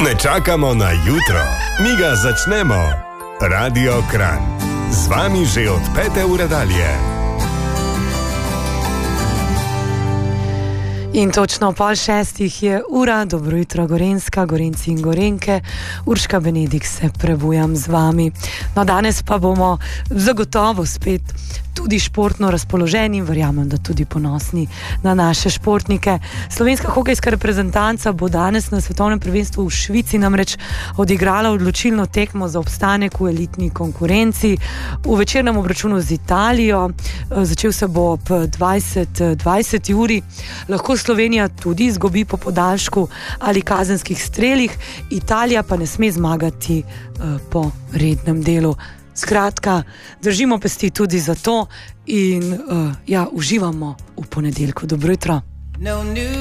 Ne čakamo na jutro, mi ga začnemo. Radio Kranj. Z vami že od 5. ure dalje. In točno 5:30 je ura. Dobro jutro, Gorenjska, Gorenjci in Gorenjke. Urška Benedik se prebujam z vami. No, danes pa bomo zagotovo spet tudi športno razpoloženi in verjamem, da tudi ponosni na naše športnike. Slovenska hokejska reprezentanca bo danes na svetovnem prvenstvu v Švici namreč odigrala odločilno tekmo za obstanek v elitni konkurenci. V večernem obračunu z Italijo, začel se bo ob 20 uri. Lahko Slovenija tudi izgubi po podaljšku ali kazenskih strelih, Italija pa ne sme zmagati po rednem delu. Skratka, držimo pesti tudi za to in uživamo v ponedeljku. Dobro jutro.